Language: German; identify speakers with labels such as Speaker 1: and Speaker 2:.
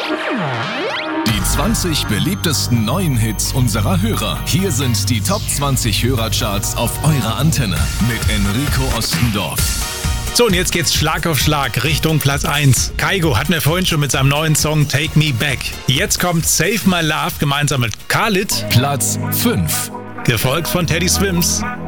Speaker 1: Die 20 beliebtesten neuen Hits unserer Hörer. Hier sind die Top 20 Hörercharts auf eurer Antenne mit Enrico Ostendorf.
Speaker 2: So, und jetzt geht's Schlag auf Schlag Richtung Platz 1. Kygo hatten wir vorhin schon mit seinem neuen Song Take Me Back. Jetzt kommt Save My Love gemeinsam mit Khalid.
Speaker 1: Platz 5.
Speaker 2: Gefolgt von Teddy Swims.